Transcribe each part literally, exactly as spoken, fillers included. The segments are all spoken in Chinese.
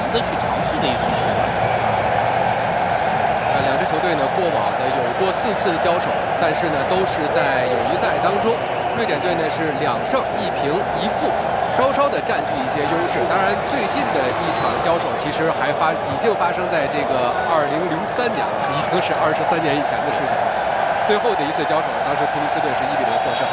的去尝试的一种手段。 呃，两支球队呢，过往的有过四次的交手，但是呢，都是在友谊赛当中。瑞典队呢是两胜一平一负，稍稍的占据一些优势。当然，最近的一场交手其实还发已经发生在这个二零零三年了，已经是二十三年以前的事情了。最后的一次交手，当时突尼斯队是一比零获胜。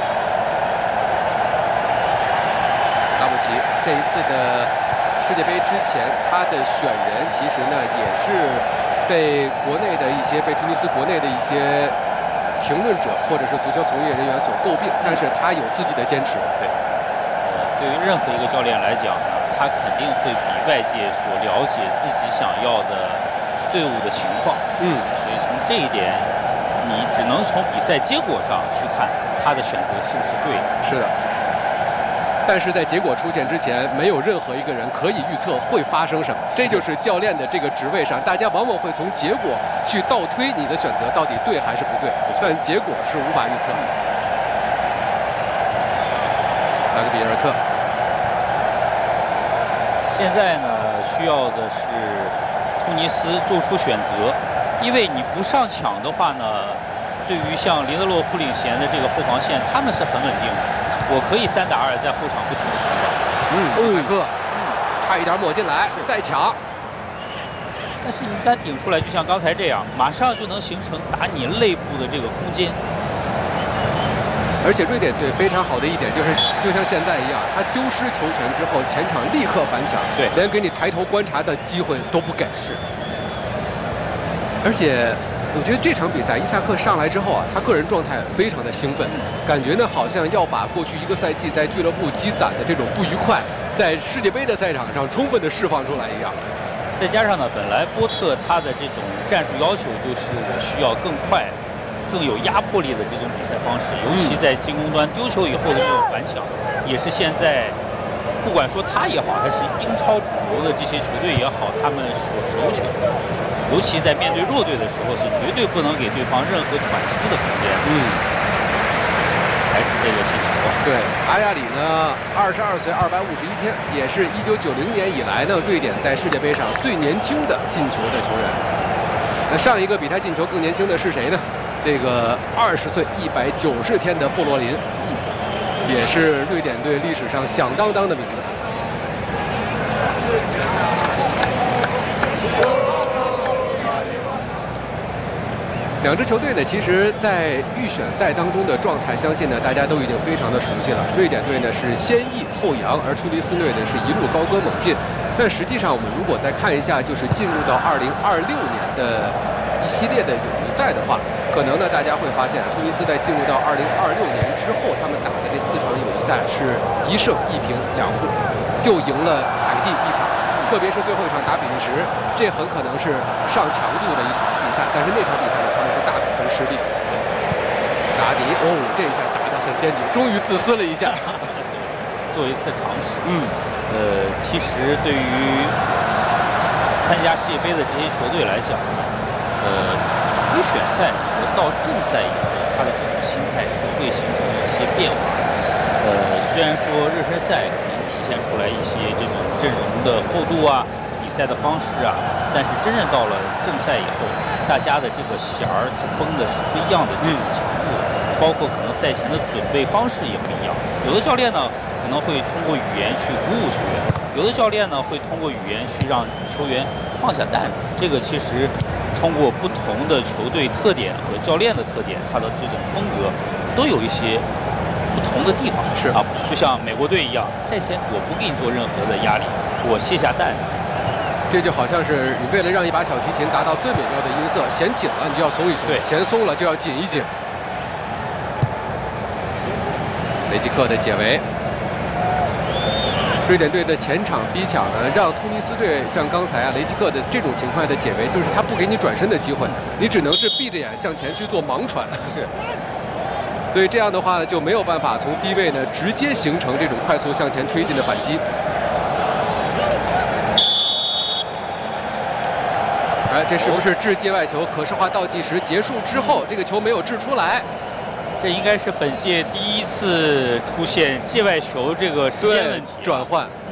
拉姆齐这一次的世界杯之前，他的选人其实呢也是被国内的一些被突尼斯国内的一些评论者或者是足球从业人员所诟病，但是他有自己的坚持。 对，呃，对于任何一个教练来讲呢，他肯定会比外界所了解自己想要的队伍的情况。 嗯， 所以从这一点，你只能从比赛结果上去看他的选择是不是对的。 是的。但是在结果出现之前，没有任何一个人可以预测会发生什么。这就是教练的这个职位上，大家往往会从结果去倒推你的选择到底对还是不对，但结果是无法预测的。拉格比尔克， 现在呢，需要的是突尼斯做出选择，因为你不上抢的话呢，对于像林德洛夫领衔的这个后防线，他们是很稳定的。我可以三打二，在后场不停的旋转。 嗯，伊萨克，差一点抹进来，再抢。 但是你一旦顶出来，就像刚才这样，马上就能形成打你肋部的这个空间。 而且瑞典队非常好的一点就是，就像现在一样，他丢失球权之后，前场立刻反抢， 对， 连给你抬头观察的机会都不给。 是。 而且。我觉得这场比赛伊萨克上来之后啊，他个人状态非常的兴奋，感觉呢好像要把过去一个赛季在俱乐部积攒的这种不愉快，在世界杯的赛场上充分的释放出来一样。 再加上呢，本来波特他的这种战术要求就是我需要更快、更有压迫力的这种比赛方式，尤其在进攻端丢球以后的这种反抢，也是现在不管说他也好，还是英超主流的这些球队也好，他们所首选的。尤其在面对弱队的时候，是绝对不能给对方任何喘息的空间。 嗯， 还是这个进球。 对，阿亚里呢，二十二岁，二百五十一天，也是一九九零年以来呢，瑞典在世界杯上最年轻的进球的球员。那上一个比他进球更年轻的是谁呢？这个二十岁，一百九十天的布洛林，嗯，也是瑞典队历史上响当当的名字。两支球队呢，其实，在预选赛当中的状态，相信呢大家都已经非常的熟悉了。瑞典队呢是先抑后扬，而突尼斯队呢是一路高歌猛进。但实际上，我们如果再看一下，就是进入到二零二六年的一系列的友谊赛的话，可能呢大家会发现，突尼斯在进入到二零二六年之后，他们打的这四场友谊赛是一胜一平两负，就赢了海地一场。特别是最后一场打比利时，这很可能是上强度的一场比赛，但是那场比赛呢，他们是大比分失利。萨迪，哦，这一下打得很坚决，终于自私了一下， 做一次尝试。 嗯， 呃，其实对于参加世界杯的这些球队来讲呢，呃，预选赛和到正赛以后，他的这种心态是会形成一些变化。呃，虽然说热身赛可能体现出来一些这种阵容的厚度啊、比赛的方式啊，但是真正到了正赛以后，大家的这个弦儿它绷的是不一样的这种强度的，包括可能赛前的准备方式也不一样。有的教练呢可能会通过语言去鼓舞球员，有的教练呢会通过语言去让球员放下担子。这个其实通过不同的球队特点和教练的特点，他的这种风格都有一些不同的地方。 是啊，就像美国队一样，赛前我不给你做任何的压力，我卸下担子。 这就好像是你为了让一把小提琴达到最美妙的音色，弦紧了你就要松一松， 对， 弦松了就要紧一紧。雷吉克的解围，瑞典队的前场逼抢呢，让突尼斯队像刚才啊雷吉克的这种情况的解围，就是他不给你转身的机会，你只能是闭着眼向前去做盲传。 是。 所以这样的话呢，就没有办法从低位呢直接形成这种快速向前推进的反击。哎，这是不是掷界外球？可视化倒计时结束之后，这个球没有掷出来。 这应该是本届第一次出现界外球这个时间问题转换。